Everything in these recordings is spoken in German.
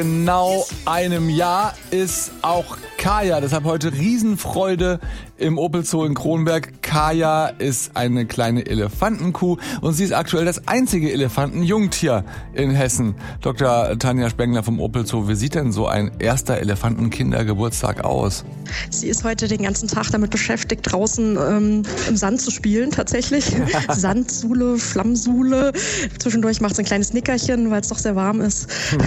Genau einem Jahr ist auch Kaya. Deshalb heute Riesenfreude im Opel Zoo in Kronberg. Kaya ist eine kleine Elefantenkuh und sie ist aktuell das einzige Elefantenjungtier in Hessen. Dr. Tanja Spengler vom Opel Zoo, wie sieht denn so ein erster Elefantenkindergeburtstag aus? Sie ist heute den ganzen Tag damit beschäftigt, draußen im Sand zu spielen tatsächlich. Sandsule, Flammsule. Zwischendurch macht sie ein kleines Nickerchen, weil es doch sehr warm ist.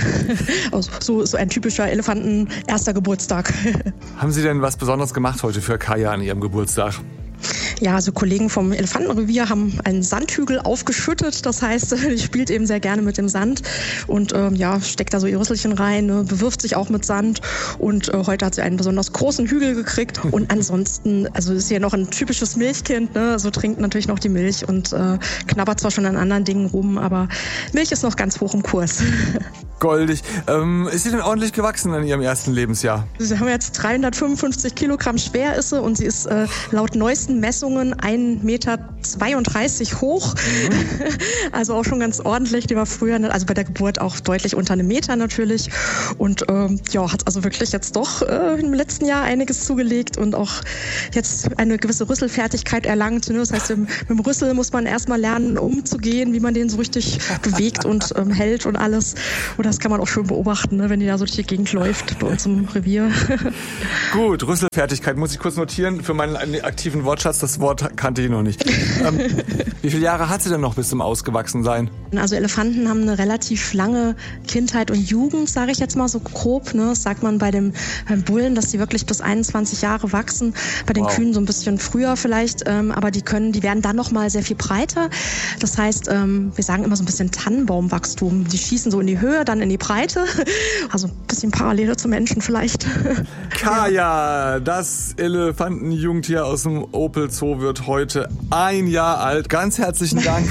Also so ein typischer Elefanten-erster Geburtstag. Haben Sie denn was Besonderes gemacht heute für Kaya an Ihrem Geburtstag? Ja, also Kollegen vom Elefantenrevier haben einen Sandhügel aufgeschüttet. Das heißt, die spielt eben sehr gerne mit dem Sand und steckt da so ihr Rüsselchen rein, bewirft sich auch mit Sand. Und heute hat sie einen besonders großen Hügel gekriegt. Und ansonsten, also ist sie ja noch ein typisches Milchkind, ne? So trinkt natürlich noch die Milch und knabbert zwar schon an anderen Dingen rum, aber Milch ist noch ganz hoch im Kurs. Goldig. Ist sie denn ordentlich gewachsen in ihrem ersten Lebensjahr? Sie haben jetzt 355 Kilogramm schwer ist sie und sie ist laut neuesten Messungen 1,32 Meter hoch. Also auch schon ganz ordentlich. Die war früher, also bei der Geburt auch deutlich unter einem Meter natürlich. Und hat also wirklich jetzt doch im letzten Jahr einiges zugelegt und auch jetzt eine gewisse Rüsselfertigkeit erlangt. Ne? Das heißt, mit dem Rüssel muss man erstmal lernen, umzugehen, wie man den so richtig bewegt und hält und alles. Und das kann man auch schön beobachten, ne? Wenn die da so durch die Gegend läuft bei uns im Revier. Gut, Rüsselfertigkeit muss ich kurz notieren für meinen aktiven Wortschatz. Das Wort kannte ich noch nicht. Wie viele Jahre hat sie denn noch bis zum Ausgewachsensein? Also Elefanten haben eine relativ lange Kindheit und Jugend, sage ich jetzt mal so grob. Ne? Das sagt man beim Bullen, dass sie wirklich bis 21 Jahre wachsen. Bei den Kühen so ein bisschen früher vielleicht, aber die werden dann noch mal sehr viel breiter. Das heißt, wir sagen immer so ein bisschen Tannenbaumwachstum. Die schießen so in die Höhe, dann in die Breite. Also ein bisschen Parallele zu Menschen vielleicht. Kaya, das Elefantenjungtier aus dem Opel Zoo, wird heute 1 Jahr alt. Ganz herzlichen Dank,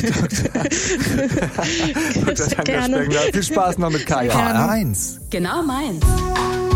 Dr. Tanja Spengler. Viel Spaß noch mit Kaya. HR1. Genau meins.